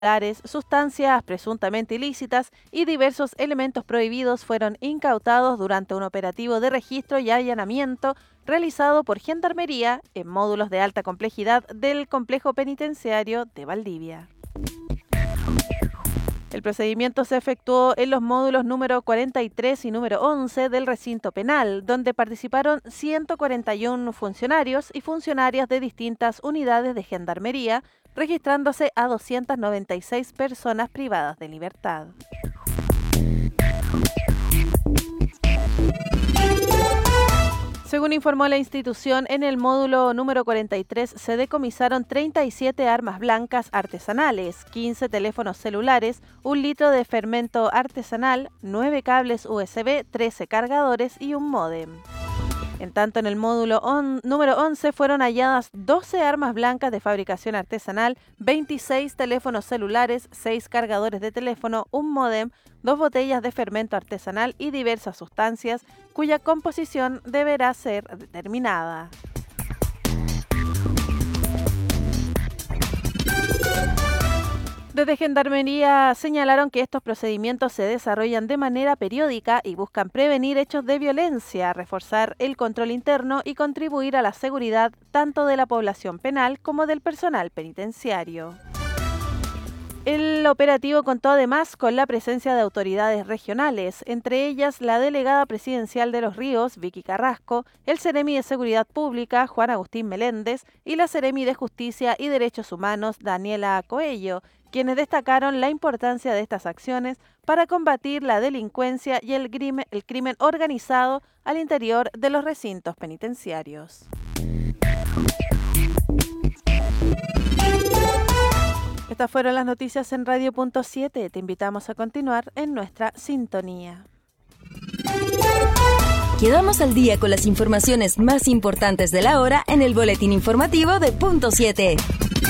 sustancias presuntamente ilícitas y diversos elementos prohibidos fueron incautados durante un operativo de registro y allanamiento realizado por Gendarmería en módulos de alta complejidad del complejo penitenciario de Valdivia. El procedimiento se efectuó en los módulos número 43 y número 11 del recinto penal, donde participaron 141 funcionarios y funcionarias de distintas unidades de Gendarmería, registrándose a 296 personas privadas de libertad. Según informó la institución, en el módulo número 43 se decomisaron 37 armas blancas artesanales, 15 teléfonos celulares, 1 litro de fermento artesanal, 9 cables USB, 13 cargadores y un módem. En tanto, en el módulo número 11 fueron halladas 12 armas blancas de fabricación artesanal, 26 teléfonos celulares, 6 cargadores de teléfono, un módem, 2 botellas de fermento artesanal y diversas sustancias cuya composición deberá ser determinada. Desde Gendarmería señalaron que estos procedimientos se desarrollan de manera periódica y buscan prevenir hechos de violencia, reforzar el control interno y contribuir a la seguridad tanto de la población penal como del personal penitenciario. El operativo contó además con la presencia de autoridades regionales, entre ellas la delegada presidencial de Los Ríos, Vicky Carrasco, el Seremi de Seguridad Pública, Juan Agustín Meléndez, y la Seremi de Justicia y Derechos Humanos, Daniela Coello, quienes destacaron la importancia de estas acciones para combatir la delincuencia y el crimen organizado al interior de los recintos penitenciarios. Estas fueron las noticias en Radio.7. Te invitamos a continuar en nuestra sintonía. Quedamos al día con las informaciones más importantes de la hora en el boletín informativo de Punto 7.